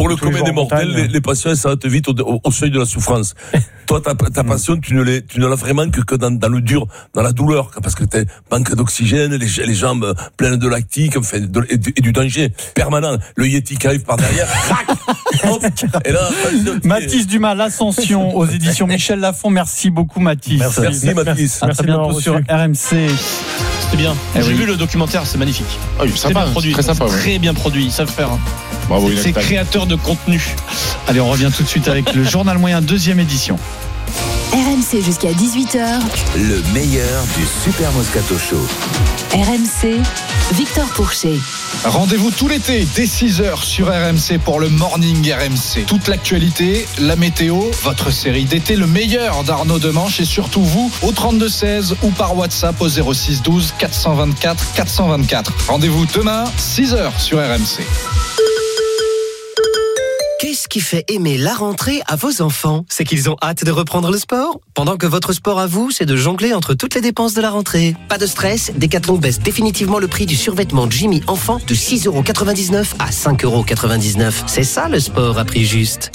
Pour le commun des mortels, les passions, elles s'arrêtent vite au seuil de la souffrance. Toi, ta passion, tu ne l'as vraiment que dans le dur, dans la douleur, parce que t'es manque d'oxygène, les jambes pleines de lactique, enfin, et du danger permanent. Le Yeti qui arrive par derrière, hop, et là, Mathis Dumas, l'ascension aux éditions Michel Lafon. Merci beaucoup, Mathis. Merci Mathis. À très bientôt sur RMC. C'était bien. J'ai vu le documentaire, c'est magnifique. Sympa, bien produit, très sympa. Très bien produit, ils savent faire. Bravo, c'est créateur de contenu. Allez, on revient tout de suite avec le Journal Moyen, 2e édition. RMC jusqu'à 18h. Le meilleur du Super Moscato Show. RMC, Victor Pourchet. Rendez-vous tout l'été dès 6h sur RMC pour le Morning RMC. Toute l'actualité, la météo, votre série d'été, le meilleur d'Arnaud Demanche et surtout vous au 32-16 ou par WhatsApp au 06 12 424 424. Rendez-vous demain 6h sur RMC. Qu'est-ce qui fait aimer la rentrée à vos enfants ? C'est qu'ils ont hâte de reprendre le sport ? Pendant que votre sport à vous, c'est de jongler entre toutes les dépenses de la rentrée. Pas de stress, Decathlon baisse définitivement le prix du survêtement Jimmy enfant de 6,99€ à 5,99€. C'est ça le sport à prix juste.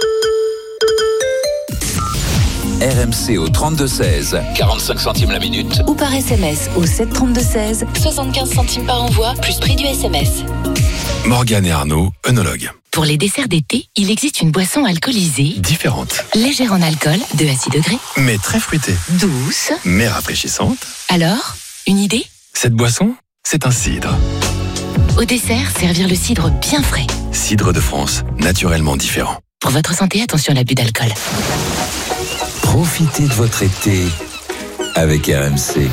RMC au 32-16, 45 centimes la minute. Ou par SMS au 732-16, 75 centimes par envoi, plus prix du SMS. Morgane et Arnaud, œnologues. Pour les desserts d'été, il existe une boisson alcoolisée. Différente. Légère en alcool, 2 à 6 degrés. Mais très fruitée. Douce. Mais rafraîchissante. Alors, une idée ? Cette boisson, c'est un cidre. Au dessert, servir le cidre bien frais. Cidre de France, naturellement différent. Pour votre santé, attention à l'abus d'alcool. Profitez de votre été avec RMC.